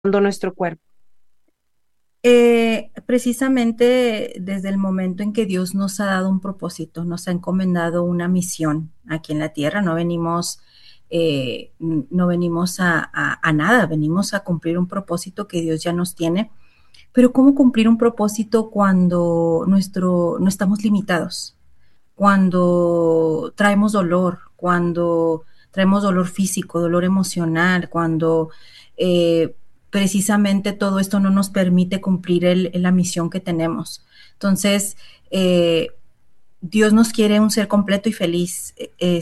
nuestro cuerpo. Precisamente desde el momento en que Dios nos ha dado un propósito, nos ha encomendado una misión aquí en la tierra, no venimos a nada, venimos a cumplir un propósito que Dios ya nos tiene. Pero ¿cómo cumplir un propósito cuando no estamos limitados? Cuando traemos dolor, cuando traemos dolor físico, dolor emocional, cuando eh, precisamente todo esto no nos permite cumplir la misión que tenemos. Entonces, eh, Dios nos quiere un ser completo y feliz,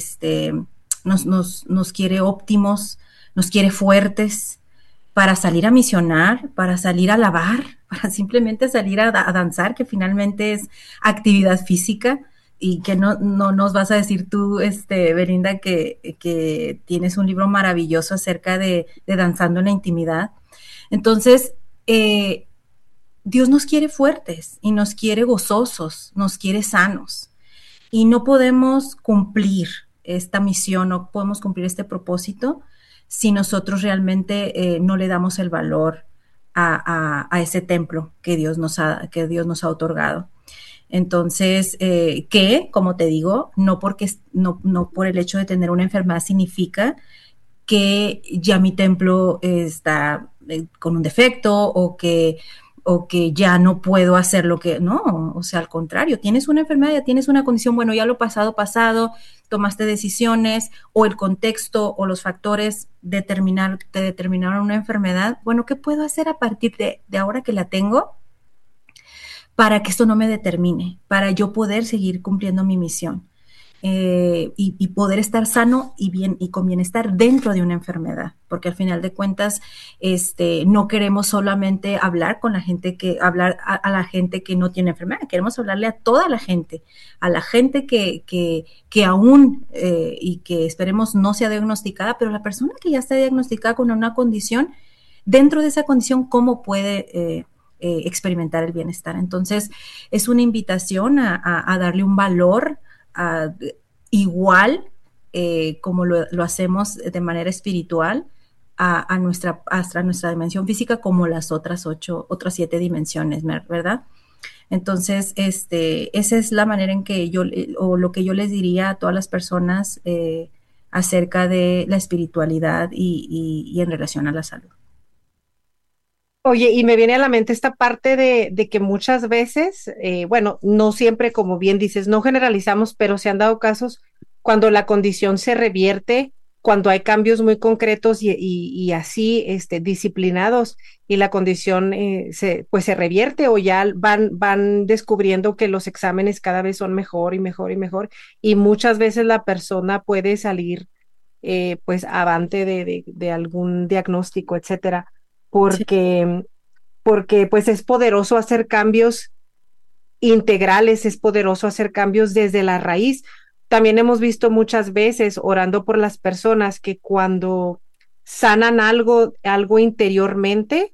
nos quiere óptimos, nos quiere fuertes para salir a misionar, para salir a lavar, para simplemente salir a danzar, que finalmente es actividad física y que no nos vas a decir tú, Belinda, que tienes un libro maravilloso acerca de danzando en la intimidad. Entonces, Dios nos quiere fuertes y nos quiere gozosos, nos quiere sanos. Y no podemos cumplir esta misión, no podemos cumplir este propósito si nosotros realmente no le damos el valor a ese templo que Dios nos ha otorgado. Entonces, como te digo, no por el hecho de tener una enfermedad significa que ya mi templo está con un defecto o que ya no puedo hacer lo que, no, o sea, al contrario, tienes una enfermedad, ya tienes una condición, bueno, ya lo pasado, pasado, tomaste decisiones o el contexto o los factores te determinaron una enfermedad, bueno, ¿qué puedo hacer a partir de ahora que la tengo para que esto no me determine, para yo poder seguir cumpliendo mi misión? Y poder estar sano y bien y con bienestar dentro de una enfermedad, porque al final de cuentas, no queremos solamente hablar con la gente hablar a la gente que no tiene enfermedad, queremos hablarle a toda a la gente que aún y que esperemos no sea diagnosticada, pero la persona que ya está diagnosticada con una condición, dentro de esa condición, ¿cómo puede experimentar el bienestar? Entonces, es una invitación a darle un valor a, igual como lo hacemos de manera espiritual hasta nuestra dimensión física como las otras 7 dimensiones, ¿verdad? Entonces, esa es la manera en que o lo que yo les diría a todas las personas acerca de la espiritualidad y en relación a la salud. Oye, y me viene a la mente esta parte de que muchas veces, bueno, no siempre, como bien dices, no generalizamos, pero se han dado casos cuando la condición se revierte, cuando hay cambios muy concretos y así, disciplinados, y la condición pues se revierte o ya van descubriendo que los exámenes cada vez son mejor y mejor y mejor, y muchas veces la persona puede salir pues avante de algún diagnóstico, etcétera, Sí. porque, porque pues es poderoso hacer cambios integrales, es poderoso hacer cambios desde la raíz. También hemos visto muchas veces orando por las personas que cuando sanan algo interiormente,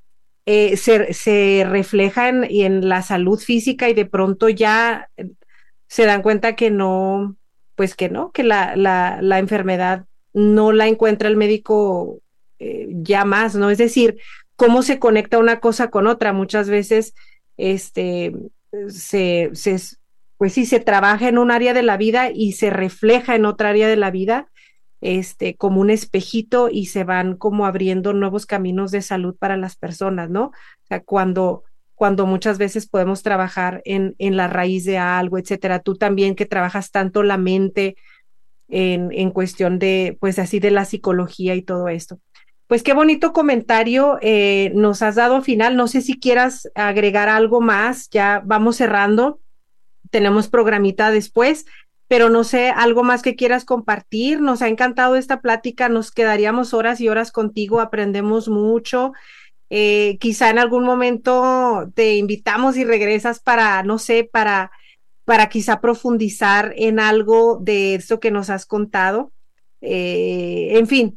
se refleja en la salud física y de pronto ya se dan cuenta que no, pues que no, que la enfermedad no la encuentra el médico ya más, ¿no? Es decir, cómo se conecta una cosa con otra. Muchas veces, este, se, se, pues sí, se trabaja en un área de la vida y se refleja en otra área de la vida, como un espejito y se van como abriendo nuevos caminos de salud para las personas, ¿no? O sea, cuando muchas veces podemos trabajar en la raíz de algo, etcétera. Tú también que trabajas tanto la mente en cuestión de, pues así de la psicología y todo esto. Pues qué bonito comentario nos has dado al final. No sé si quieras agregar algo más. Ya vamos cerrando. Tenemos programita después, pero no sé, algo más que quieras compartir. Nos ha encantado esta plática. Nos quedaríamos horas y horas contigo. Aprendemos mucho. Quizá en algún momento te invitamos y regresas para, no sé, para quizá profundizar en algo de eso que nos has contado. En fin,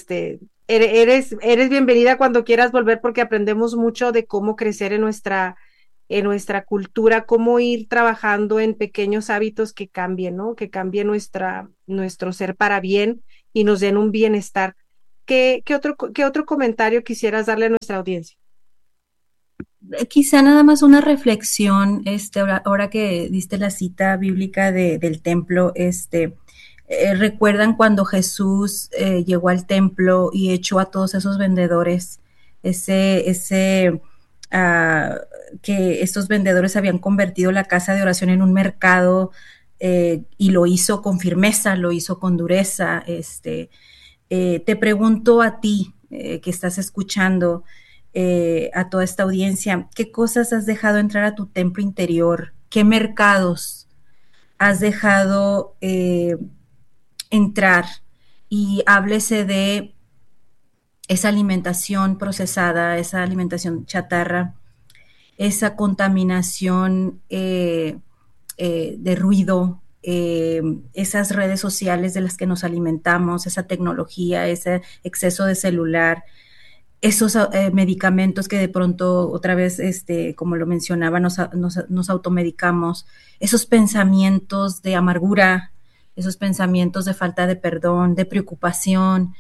eres bienvenida cuando quieras volver porque aprendemos mucho de cómo crecer en nuestra cultura, cómo ir trabajando en pequeños hábitos que cambien, ¿no? Que cambien nuestro ser para bien y nos den un bienestar qué otro comentario quisieras darle a nuestra audiencia? Quizá nada más una reflexión, ahora que diste la cita bíblica del templo, recuerdan cuando Jesús llegó al templo y echó a todos esos vendedores, ese uh, que estos vendedores habían convertido la casa de oración en un mercado, y lo hizo con firmeza, lo hizo con dureza. Te pregunto a ti, que estás escuchando, a toda esta audiencia, ¿qué cosas has dejado entrar a tu templo interior? ¿Qué mercados has dejado entrar? Y háblese de esa alimentación procesada, esa alimentación chatarra, esa contaminación de ruido, esas redes sociales de las que nos alimentamos, esa tecnología, ese exceso de celular, esos medicamentos que de pronto otra vez, como lo mencionaba, nos automedicamos, esos pensamientos de amargura, esos pensamientos de falta de perdón, de preocupación,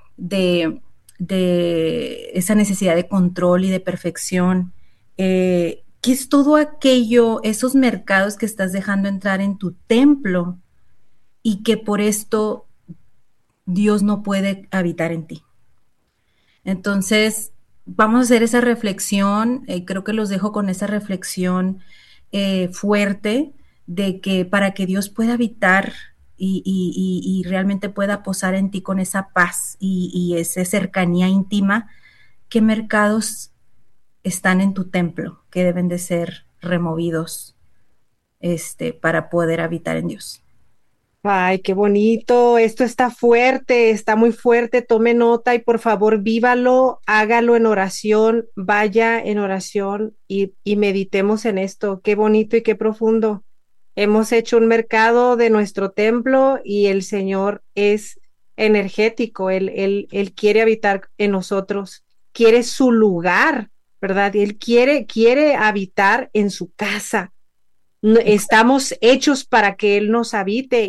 de esa necesidad de control y de perfección. ¿Qué es todo aquello, esos mercados que estás dejando entrar en tu templo y que por esto Dios no puede habitar en ti? Entonces, vamos a hacer esa reflexión, creo que los dejo con esa reflexión fuerte de que para que Dios pueda habitar y realmente pueda posar en ti con esa paz y esa cercanía íntima, ¿qué mercados están en tu templo que deben de ser removidos para poder habitar en Dios? Ay, qué bonito. Esto está fuerte, está muy fuerte. Tome nota y por favor vívalo, hágalo en oración, vaya en oración y meditemos en esto. Qué bonito y qué profundo. Hemos hecho un mercado de nuestro templo y el Señor es energético. Él quiere habitar en nosotros, quiere su lugar, ¿verdad? Él quiere habitar en su casa. Estamos hechos para que Él nos habite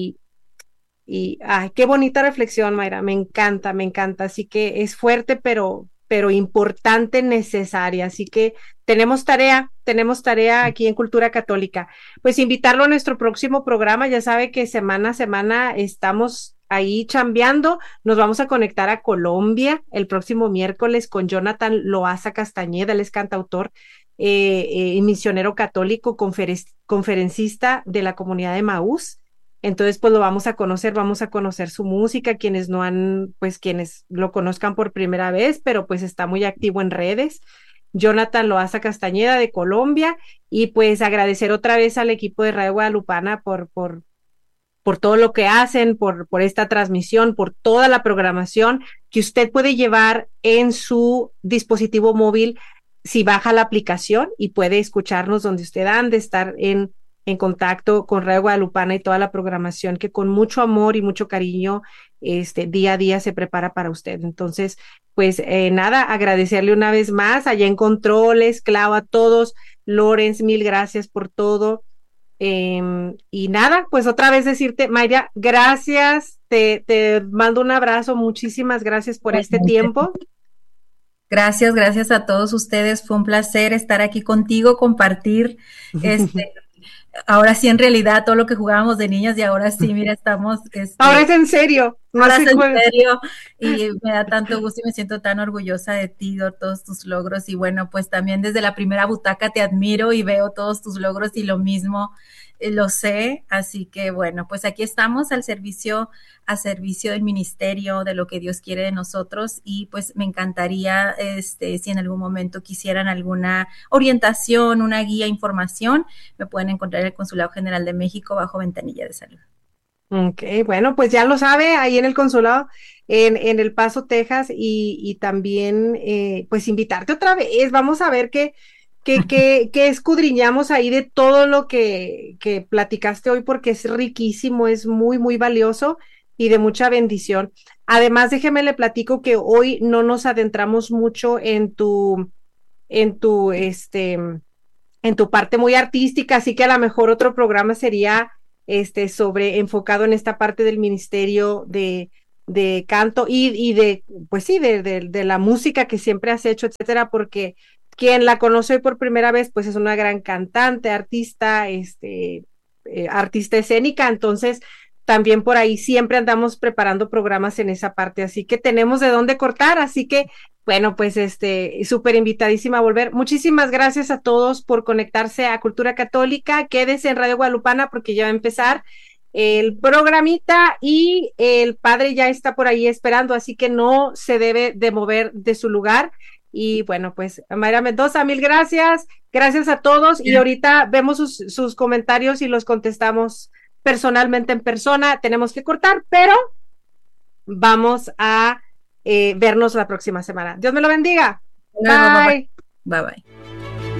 y ay, qué bonita reflexión, Mayra, me encanta, me encanta. Así que es fuerte, pero importante, necesaria. Así que tenemos tarea aquí en Cultura Católica. Pues invitarlo a nuestro próximo programa, ya sabe que semana a semana estamos ahí chambeando. Nos vamos a conectar a Colombia el próximo miércoles con Jonathan Loaza Castañeda, él es cantautor y misionero católico, conferencista de la comunidad de Maús. Entonces, pues lo vamos a conocer su música, quienes no han, pues quienes lo conozcan por primera vez, pero pues está muy activo en redes. Jonathan Loaza Castañeda de Colombia, y pues agradecer otra vez al equipo de Radio Guadalupana por todo lo que hacen, por esta transmisión, por toda la programación que usted puede llevar en su dispositivo móvil si baja la aplicación y puede escucharnos donde usted ande, estar en contacto con Radio Guadalupana y toda la programación que con mucho amor y mucho cariño día a día se prepara para usted. Entonces, pues nada, agradecerle una vez más allá en controles, Clau, a todos, Lorenz, mil gracias por todo. Y nada, pues otra vez decirte, Mayra, gracias, te mando un abrazo, muchísimas gracias por este tiempo. Gracias, gracias a todos ustedes. Fue un placer estar aquí contigo, compartir ahora sí en realidad todo lo que jugábamos de niñas y ahora sí, mira, estamos ahora es en serio, no ahora es en serio y me da tanto gusto y me siento tan orgullosa de ti, de todos tus logros y bueno, pues también desde la primera butaca te admiro y veo todos tus logros y lo mismo lo sé, así que bueno, pues aquí estamos a servicio del ministerio, de lo que Dios quiere de nosotros y pues me encantaría, si en algún momento quisieran alguna orientación, una guía, información, me pueden encontrar en el Consulado General de México bajo Ventanilla de Salud. Ok, bueno, pues ya lo sabe, ahí en el consulado, en El Paso, Texas, y también, pues invitarte otra vez, vamos a ver qué escudriñamos ahí de todo lo que platicaste hoy, porque es riquísimo, es muy, muy valioso y de mucha bendición. Además, déjeme le platico que hoy no nos adentramos mucho en tu, en tu parte muy artística, así que a lo mejor otro programa sería enfocado en esta parte del ministerio de canto y de, pues sí, de la música que siempre has hecho, etcétera, porque quien la conoce hoy por primera vez, pues es una gran cantante, artista, artista escénica, entonces también por ahí siempre andamos preparando programas en esa parte, así que tenemos de dónde cortar, así que bueno, pues súper invitadísima a volver. Muchísimas gracias a todos por conectarse a Cultura Católica. Quédese en Radio Guadalupana porque ya va a empezar el programita y el padre ya está por ahí esperando, así que no se debe de mover de su lugar. Y bueno, pues Mayra Mendoza, mil gracias. Gracias a todos y ahorita vemos sus comentarios y los contestamos personalmente en persona. Tenemos que cortar, pero vamos a vernos la próxima semana. Dios me lo bendiga. Luego, bye bye. Bye. Bye bye.